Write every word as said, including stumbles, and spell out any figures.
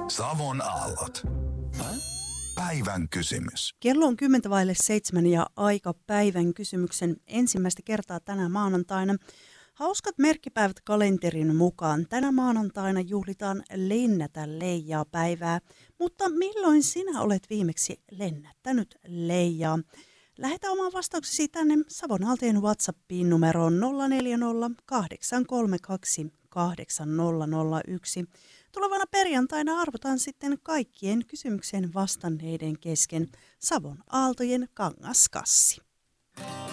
Savon aallot. Päivän kysymys. Kello on kymmentä vaille seitsemän ja aika päivän kysymyksen ensimmäistä kertaa tänä maanantaina. Hauskat merkkipäivät kalenterin mukaan. Tänä maanantaina juhlitaan lennätä leijaa päivää, mutta milloin sinä olet viimeksi lennättänyt leijaa? Lähetä oman vastauksesi tänne Savon Aaltojen WhatsAppiin numeroon nolla neljä nolla kahdeksan kolme kaksi kahdeksan nolla nolla yksi. Tulevana perjantaina arvotaan sitten kaikkien kysymykseen vastanneiden kesken Savon Aaltojen kangaskassi.